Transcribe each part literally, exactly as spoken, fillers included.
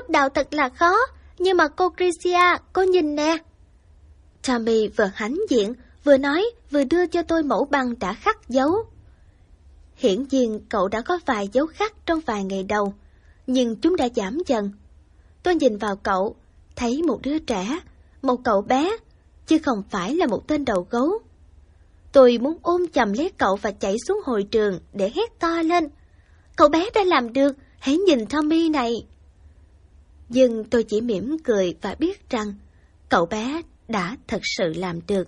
lúc đầu thật là khó, nhưng mà cô Tricia, cô nhìn nè. Tommy vừa hãnh diện, vừa nói, vừa đưa cho tôi mẫu băng đã khắc dấu. Hiển nhiên cậu đã có vài dấu khắc trong vài ngày đầu, nhưng chúng đã giảm dần. Tôi nhìn vào cậu, thấy một đứa trẻ, một cậu bé, chứ không phải là một tên đầu gấu. Tôi muốn ôm chầm lấy cậu và chạy xuống hội trường để hét to lên. Cậu bé đã làm được, hãy nhìn Tommy này. Nhưng tôi chỉ mỉm cười và biết rằng cậu bé đã thật sự làm được.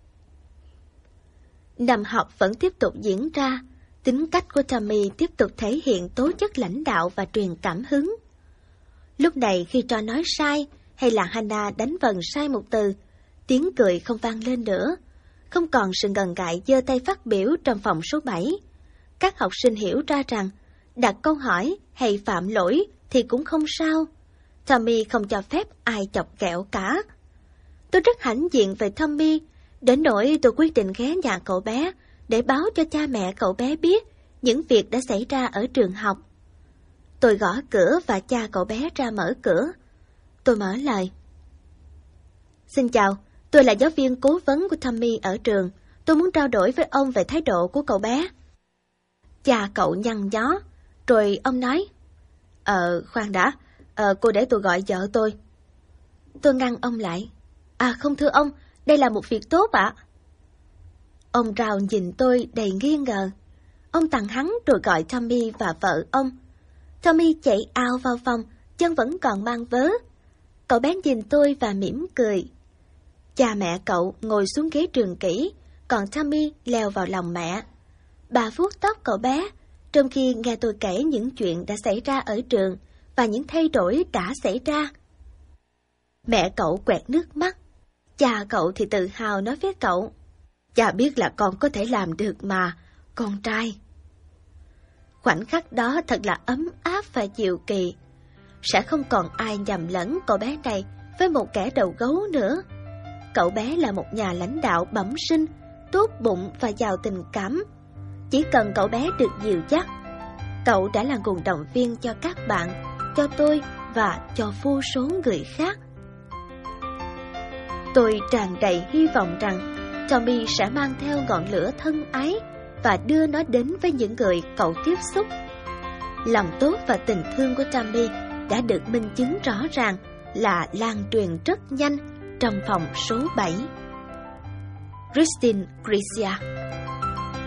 Năm học vẫn tiếp tục diễn ra, tính cách của Tommy tiếp tục thể hiện tố chất lãnh đạo và truyền cảm hứng. Lúc này khi John nói sai, hay là Hannah đánh vần sai một từ, tiếng cười không vang lên nữa, không còn sự ngần ngại giơ tay phát biểu trong phòng số bảy. Các học sinh hiểu ra rằng, đặt câu hỏi hay phạm lỗi thì cũng không sao. Tommy không cho phép ai chọc ghẹo cả. Tôi rất hãnh diện về Tommy, đến nỗi tôi quyết định ghé nhà cậu bé để báo cho cha mẹ cậu bé biết những việc đã xảy ra ở trường học. Tôi gõ cửa và cha cậu bé ra mở cửa. Tôi mở lời. Xin chào, tôi là giáo viên cố vấn của Tommy ở trường. Tôi muốn trao đổi với ông về thái độ của cậu bé. Cha cậu nhăn nhó, rồi ông nói. Ờ, khoan đã, ờ, cô để tôi gọi vợ tôi. Tôi ngăn ông lại. À không thưa ông, đây là một việc tốt ạ. Ông Rao nhìn tôi đầy nghi ngờ. Ông tặng hắn rồi gọi Tommy và vợ ông. Tommy chạy ào vào phòng, chân vẫn còn mang vớ. Cậu bé nhìn tôi và mỉm cười. Cha mẹ cậu ngồi xuống ghế trường kỷ, còn Tommy leo vào lòng mẹ. Bà vuốt tóc cậu bé, trong khi nghe tôi kể những chuyện đã xảy ra ở trường và những thay đổi đã xảy ra. Mẹ cậu quẹt nước mắt. Cha cậu thì tự hào nói với cậu. Cha biết là con có thể làm được mà, con trai. Khoảnh khắc đó thật là ấm áp và dịu kỳ. Sẽ không còn ai nhầm lẫn cậu bé này với một kẻ đầu gấu nữa. Cậu bé là một nhà lãnh đạo bẩm sinh, tốt bụng và giàu tình cảm. Chỉ cần cậu bé được dìu dắt, cậu đã là nguồn động viên cho các bạn, cho tôi và cho vô số người khác. Tôi tràn đầy hy vọng rằng Tommy sẽ mang theo ngọn lửa thân ái và đưa nó đến với những người cậu tiếp xúc. Lòng tốt và tình thương của Tommy đã được minh chứng rõ ràng là lan truyền rất nhanh trong phòng số bảy. Christine Tricia.